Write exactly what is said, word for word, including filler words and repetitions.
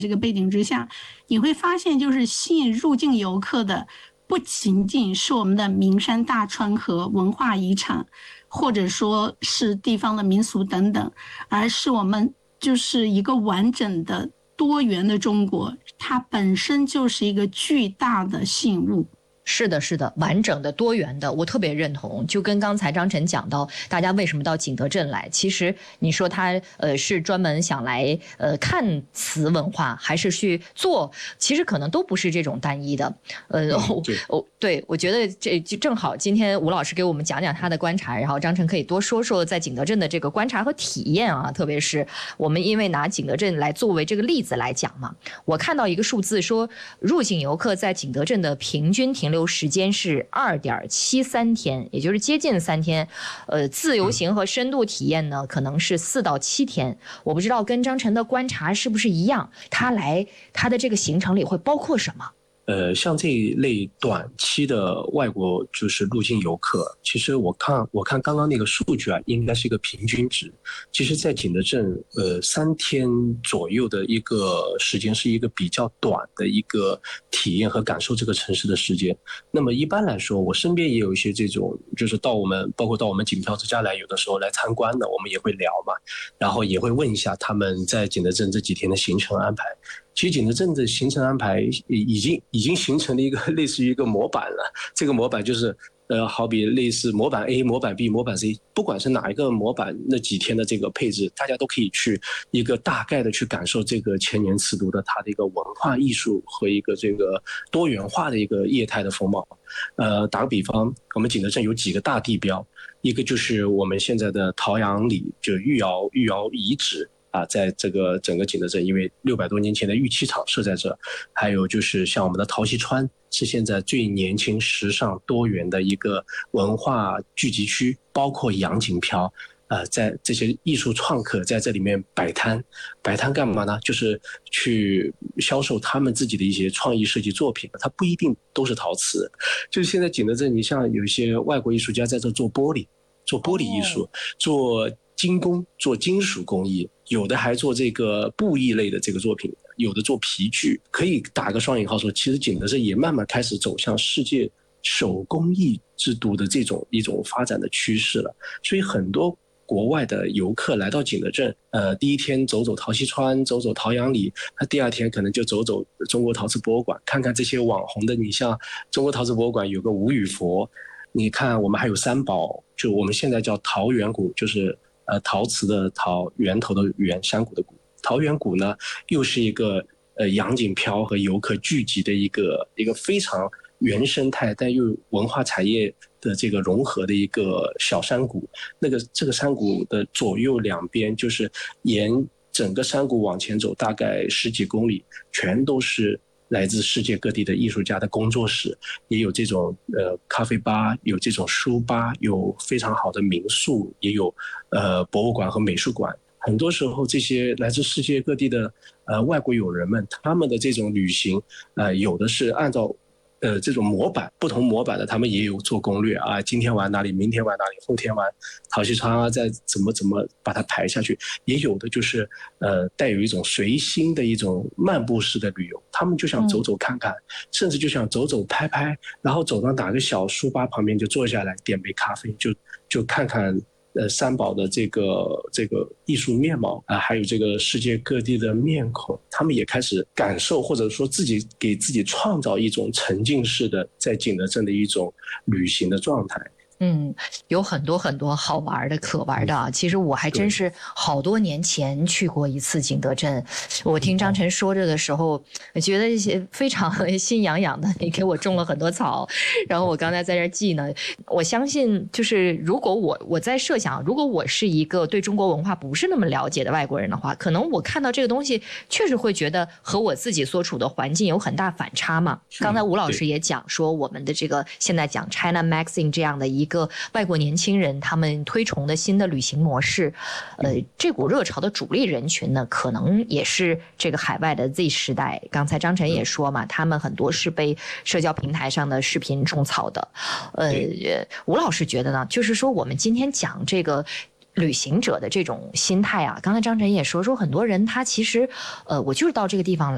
这个背景之下，你会发现就是吸引入境游客的不仅仅是我们的名山大川和文化遗产，或者说是地方的民俗等等，而是我们就是一个完整的多元的中国，它本身就是一个巨大的吸引物。 是的，是的，完整的、多元的，我特别认同。就跟刚才张晨讲到，大家为什么到景德镇来？其实你说他呃是专门想来呃看瓷文化，还是去做？其实可能都不是这种单一的。呃， 嗯、 我我对我觉得这就正好，今天吴老师给我们讲讲他的观察，然后张晨可以多说说在景德镇的这个观察和体验啊。特别是我们因为拿景德镇来作为这个例子来讲嘛，我看到一个数字说，入境游客在景德镇的平均停留时间是二点七三天，也就是接近三天。呃，自由行和深度体验呢，可能是四到七天。我不知道跟张晨的观察是不是一样，他来他的这个行程里会包括什么？ 呃，像这一类短期的外国就是入境游客，其实我看我看刚刚那个数据啊，应该是一个平均值。其实，在景德镇，呃，三天左右的一个时间是一个比较短的一个体验和感受这个城市的时间。那么一般来说，我身边也有一些这种，就是到我们包括到我们景漂之家来，有的时候来参观的，我们也会聊嘛，然后也会问一下他们在景德镇这几天的行程安排。其实景德镇的行程安排已经已经形成了一个类似于一个模板了。这个模板就是呃，好比类似模板 A、模板 B、模板 C， 不管是哪一个模板，那几天的这个配置，大家都可以去一个大概的去感受这个千年瓷都的它的一个文化艺术和一个这个多元化的一个业态的风貌。呃，打个比方，我们景德镇有几个大地标，一个就是我们现在的陶阳里，就御窑御窑遗址。啊，在这个整个景德镇，因为六百多年前的玉器厂设在这，还有就是像我们的陶溪川，是现在最年轻、时尚、多元的一个文化聚集区，包括洋锦漂，呃，在这些艺术创客在这里面摆摊，摆摊干嘛呢？就是去销售他们自己的一些创意设计作品，它不一定都是陶瓷。就是现在景德镇，你像有一些外国艺术家在这做玻璃，做玻璃艺术，做精工，做金属工艺，有的还做这个布艺类的这个作品，有的做皮具。可以打个双引号说，其实景德镇也慢慢开始走向世界手工艺之都的这种一种发展的趋势了。所以很多国外的游客来到景德镇，呃，第一天走走陶溪川，走走陶阳里，他第二天可能就走走中国陶瓷博物馆，看看这些网红的。你像中国陶瓷博物馆有个吴语佛，你看我们还有三宝，就我们现在叫陶源谷，就是呃，陶瓷的陶，源头的源，山谷的谷。陶源谷呢，又是一个呃洋锦漂和游客聚集的一个一个非常原生态，但又文化产业的这个融合的一个小山谷。那个这个山谷的左右两边，就是沿整个山谷往前走，大概十几公里，全都是来自世界各地的艺术家的工作室，也有这种呃咖啡吧，有这种书吧，有非常好的民宿，也有呃博物馆和美术馆。很多时候，这些来自世界各地的呃外国友人们，他们的这种旅行，呃，有的是按照呃这种模板，不同模板的，他们也有做攻略啊，今天玩哪里，明天玩哪里，后天玩陶溪川啊，再怎么怎么把它排下去。也有的就是呃带有一种随心的一种漫步式的旅游，他们就想走走看看，嗯、甚至就想走走拍拍，然后走到哪个小书吧旁边就坐下来，点杯咖啡，就就看看。呃，三宝的这个这个艺术面貌啊、呃，还有这个世界各地的面孔，他们也开始感受，或者说自己给自己创造一种沉浸式的在景德镇的一种旅行的状态。 嗯，有很多很多好玩的可玩的啊！其实我还真是好多年前去过一次景德镇。我听张晨说着的时候，我觉得一些非常心痒痒的。你给我种了很多草，然后我刚才在这记呢。我相信，就是如果我我在设想，如果我是一个对中国文化不是那么了解的外国人的话，可能我看到这个东西，确实会觉得和我自己所处的环境有很大反差嘛。刚才吴老师也讲说，我们的这个现在讲 China Magazine 这样的一个。一个外国年轻人他们推崇的新的旅行模式，呃，这股热潮的主力人群呢，可能也是这个海外的 Z 时代。刚才张晨也说嘛，他们很多是被社交平台上的视频种草的。呃，吴老师觉得呢，就是说我们今天讲这个。旅行者的这种心态啊，刚才张晨也说说很多人他其实，呃，我就是到这个地方来。